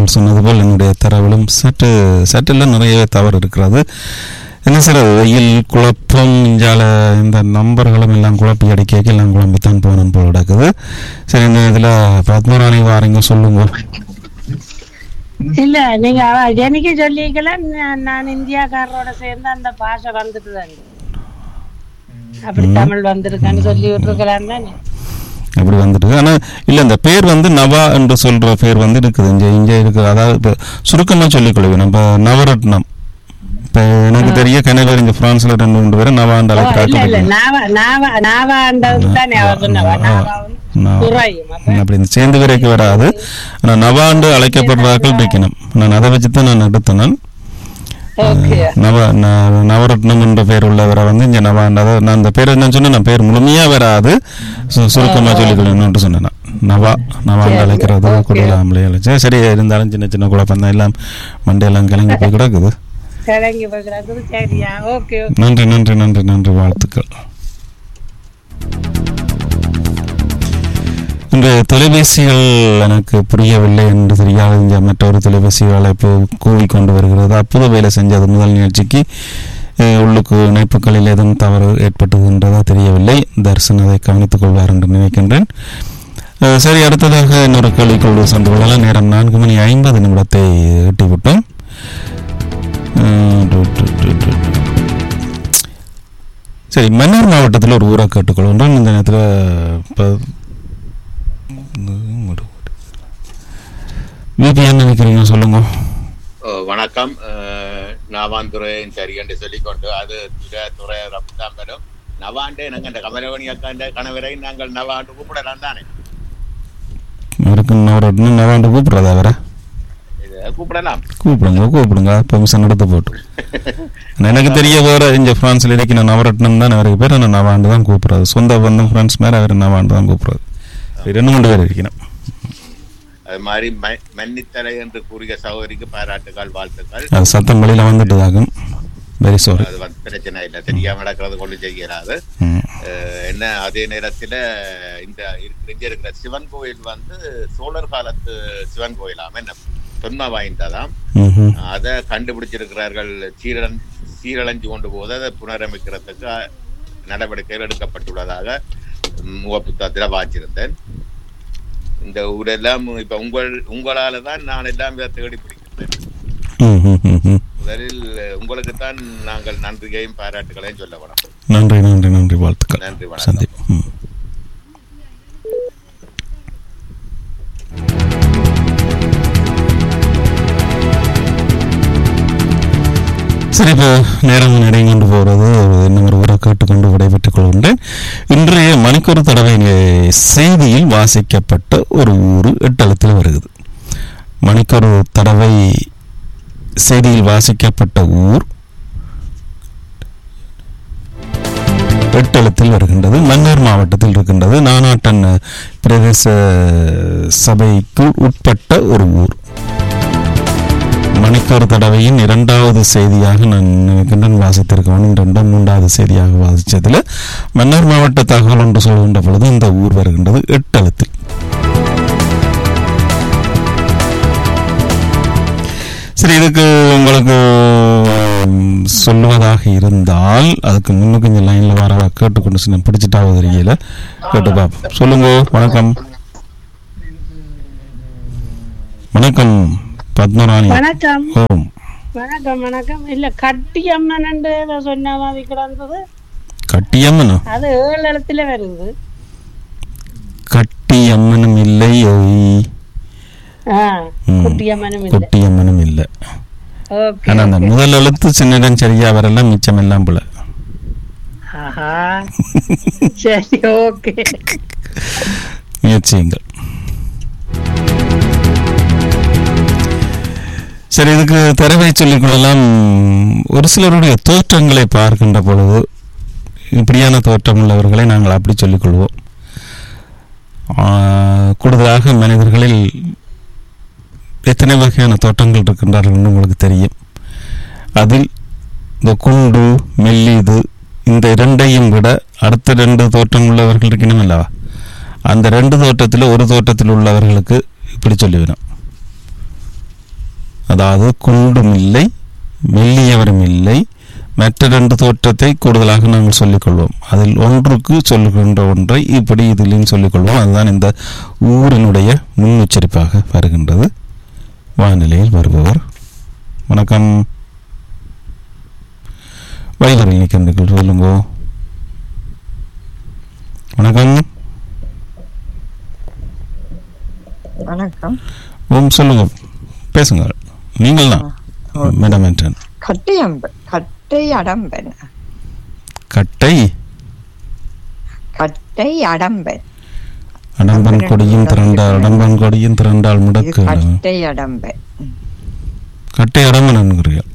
நீங்கள் சொன்னது போல் என்னுடைய தரவிலும் சற்றெல்லாம் நிறையவே தவறு இருக்கிறது. என்ன சார் வெயில் குழப்பம் இஞ்சால இந்த நம்பர்களும் எல்லாம் குழப்பி அடிக்க எல்லாம் குழம்பித்தான் போகணும் போல் நடக்குது. சரி, இந்த இதில் பத்மராணி வாரீங்க சொல்லுங்க. இல்ல நீங்க எனக்கு சொல்லிக்கலாம், நான் இந்தியாக்காரரோட சேர்ந்து அந்த பாஷை வந்துட்டு தாங்க அப்படி தமிழ் வந்திருக்கான்னு சொல்லி விட்டுருக்கலாம் தானே. அப்படி வந்துட்டு ஆனால் இல்லை, இந்த பேர் வந்து நவா என்று சொல்கிற பேர் வந்து இருக்குது இங்கே இருக்குது. அதாவது இப்போ சுருக்கமாக சொல்லிக்கொள்ளுவேன், நம்ம நவரத்னம். இப்போ எனக்கு தெரிய கனவேர் இங்கே ஃப்ரான்ஸில் 2-3 பேர் நவாண்டு அழைக்கிறாங்க. அப்படி இந்த சேர்ந்து வரைக்கும் வராது, ஆனால் நவாண்டு அழைக்கப்படுறாக்கள் வைக்கணும். நான் அதை வச்சு தான் நான் எடுத்தேன். நவரத்னம் என்ற பேர் உள்ளவரை வந்து இங்கே நவாண்டு, அதாவது நான் அந்த பேர் என்ன சொன்னேன், நான் பேர் முழுமையாக வராது, சுருக்கமாக சொல்லிக்கொள்ளணும்னு சொன்னேன். நவாண்டு அழைக்கிறது கொடுக்கலாமலே அழைச்சேன். சரி, இருந்தாலும் சின்ன சின்ன குழப்பம் தான், எல்லாம் மண்டையெல்லாம் கிளங்கி போய் கிடக்குது. நன்றி நன்றி நன்றி நன்றி, வாழ்த்துக்கள். இந்த தொலைபேசிகள் எனக்கு புரியவில்லை என்று தெரியாத மற்றொரு தொலைபேசிகளை இப்போ கூவிக்கொண்டு வருகிறது. அற்புத வேலை செஞ்சது முதல் நிகழ்ச்சிக்கு உள்ளுக்கு இணைப்புகளில் எதுவும் தவறு ஏற்பட்டுகின்றதா தெரியவில்லை. தர்சன் அதை கவனித்துக் கொள்வார் என்று நினைக்கின்றேன். சரி, அடுத்ததாக இன்னொரு கேள்விக்குள் சென்று கொள்ளலாம். நேரம் 4:50 எட்டிவிட்டோம். சரி, மன்னார் மாவட்டத்தில் ஒரு ஊரை கேட்டுக்கொள்கின்றோம். இந்த நேரத்தில் என்ன நினைக்கிறீங்க சொல்லுங்க. வணக்கம். நவாந்துறையின் சரி என்று சொல்லிக்கொண்டு அது துறை தான் வரும். நவாண்டு நாங்கள் இந்த கமலவணி அக்காண்ட கணவரை நாங்கள் நவாண்டு கூப்பிடலாம் தானே. நவாண்டு கூப்பிடுறதா வேற கூப்பிடலாம், கூப்பிடுங்க பெர்மிஷன் எடுத்து போட்டு. எனக்கு தெரிய வேற இங்க பிரான்ஸ்ல இருக்கிற நவரத்னம் தான் அவருக்கு பேர். நான் நவாண்டு தான் கூப்பிடுறது. சொந்த பந்தம் பிரான்ஸ் மேல அவர் நவாண்டு தான் கூப்பிடுறது. 2 பேர் இருக்கணும். அது மாதிரி மன்னித்தலை என்று கூறிய சகோதரிக்கு பாராட்டுகள், வாழ்த்துக்கள். அது சத்தம் வழியில வந்துட்டுதாகும். Very sorry. அது பிரச்சனை இல்லை, தெரியாம நடக்கிறது கொண்டு செய்யறாது என்ன. அதே நேரத்துல இந்த இருக்கிற சிவன் கோயில் வந்து சோழர் காலத்து சிவன் கோயிலாம என்ன தொன்மை வாய்ந்ததாம். அதை கண்டுபிடிச்சிருக்கிறார்கள். சீரழிஞ்சு கொண்டு போது அதை புனரமைக்கிறதுக்கு நடவடிக்கைகள் எடுக்கப்பட்டுள்ளதாக புத்தகத்தில் வாச்சிருந்தேன். இந்த ஊரெல்லாம் இப்ப உங்களால தான் நான் எல்லாம் தேடி பிடிக்கின்றேன். முதலில் உங்களுக்கு தான் நாங்கள் நன்றியையும் பாராட்டுகளையும் சொல்ல வேணும். நன்றி நன்றி நன்றி, வாழ்த்துக்கள். நன்றி, வணக்கம். சரி, இப்போ நேரம் நடைந்து கொண்டு போகிறது. இன்னும் ஒரு உரை கேட்டுக்கொண்டு விடைபெற்றுக் கொள்கின்றேன். இன்றைய மணிக்கொரு தடவை செய்தியில் வாசிக்கப்பட்ட ஒரு ஊர் 8 எழுத்தில் வருகிறது. மணிக்கொரு தடவை செய்தியில் வாசிக்கப்பட்ட ஊர் 8 எழுத்தில் வருகின்றது. மன்னார் மாவட்டத்தில் இருக்கின்றது. நானாட்டன் பிரதேச சபைக்கு உட்பட்ட ஒரு ஊர். மணிக்கொரு தடவையின் 2வது செய்தியாக நான் நினைக்கின்றேன் வாசித்திருக்கேன். 2-3வது செய்தியாக வாசித்ததில் மன்னார் மாவட்ட தகவல் என்று சொல்கின்ற பொழுது இந்த ஊர் வருகின்றது 8 எழுத்தில். சரி, இதுக்கு உங்களுக்கு சொல்லுவதாக இருந்தால் அதுக்கு முன்னுக்கு கொஞ்சம் லைன்ல வர கேட்டுக்கொண்டு சின்ன பிடிச்சிட்டாவது தெரியல, கேட்டு பார்ப்போம். சொல்லுங்க. வணக்கம். வணக்கம் பத்மராணி. வணக்கம். வணக்கம் வணக்கம். இல்ல கட்டியம்மன் என்று சொன்ன மாதிரி கிடந்தது. கட்டியம்மன் அது 7 எழுத்துல வருது. கட்டியம்மனும் இல்லை, குட்டியம்மனும் இல்லை. ஆனா அந்த முதல் எழுத்து சின்னிடம் சரியா வரல, மிச்சம் எல்லாம் போல. சரி, ஓகே, முயற்சியுங்கள். சரி, இதுக்கு தரவை சொல்லிக் கொள்ளலாம். ஒரு சிலருடைய தோற்றங்களை பார்க்கின்ற பொழுது இப்படியான தோற்றம் உள்ளவர்களை நாங்கள் அப்படி சொல்லிக் கொள்வோம். கூடுதலாக மனிதர்களில் எத்தனை வகையான தோற்றங்கள் இருக்கின்றார்கள் என்று உங்களுக்கு தெரியும். அதில் இந்த குண்டு, மெல்லிது, இந்த 2ஐயும் விட அடுத்த 2 தோற்றம் உள்ளவர்கள் இருக்கணும் அல்லவா? அந்த 2 தோற்றத்தில் ஒரு தோற்றத்தில் உள்ளவர்களுக்கு இப்படி சொல்லிவிடும். அதாவது குண்டும் இல்லை மெல்லியவரும் இல்லை. மற்ற 2 தோற்றத்தை கூடுதலாக நாங்கள் சொல்லிக்கொள்வோம். அதில் ஒன்றுக்கு சொல்லுகின்ற ஒன்றை இப்படி இதிலும் சொல்லிக்கொள்வோம். அதுதான் இந்த ஊரினுடைய முன்னுச்சரிப்பாக வருகின்றது. வானிலையில் வருபவர் வணக்கம். வைகரில் நிற்கின்றீர்கள், சொல்லுங்க. வணக்கம். வணக்கம். சொல்லுங்க, பேசுங்க. நீங்கள் தான் மேடம் என்றேன். கட்டை அடம்பன். கட்டை அடம்பன். அடம்பன் கொடியும் திரண்டால் முடக்கு. கட்டை அடம்பன். கட்டை அடம்பன் என்கிறீர்கள்.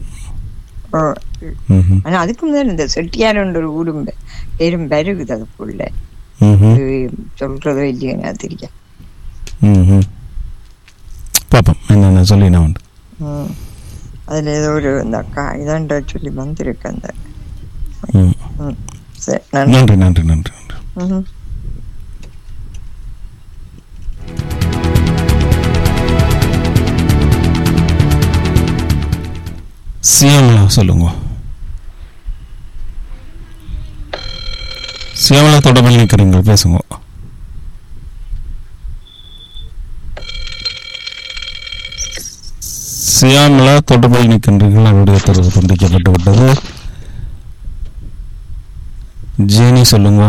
ஆனா அதுக்கு முதல் இந்த செட்டியார் ஒரு ஊரும் பெரும் பெருகுது. அதுக்குள்ள சொல்றதோ இல்லையோ நான் தெரியும். பாப்போம் என்ன சொல்லி நான் உண்டு. அதுல ஏதோ ஒரு இந்த அக்கா இதாண்ட சொல்லி வந்திருக்கு. அந்த நன்றி நன்றி நன்றி. சியாமலா சொல்லுங்க. சியாமலா தொடர்பில் நிற்கிறீங்க, பேசுங்க. சியாமலா தொடர்பில் நிற்கின்றீர்கள். அவருடைய தொடர்பு துண்டிக்கப்பட்டு விட்டது. ஜேனி சொல்லுங்க.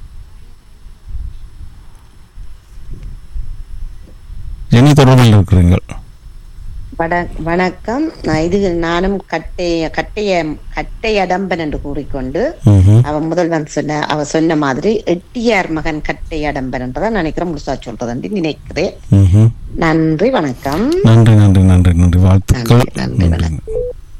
ஜேனி தொடர்பில் இருக்கிறீர்கள். வணக்கம். நானும் கட்டை அடம்பன் என்று கூறிக்கொண்டு அவன் முதல்வன் அவ சொன்ன மாதிரி எட்டியார் மகன் கட்டை அடம்பன் என்றதான் நினைக்கிறேன். முழுசா சொல்றது என்று நினைக்கிறேன். நன்றி, வணக்கம். நன்றி நன்றி நன்றி நன்றி. வாழ்த்துக்கள். நன்றி, வணக்கம்.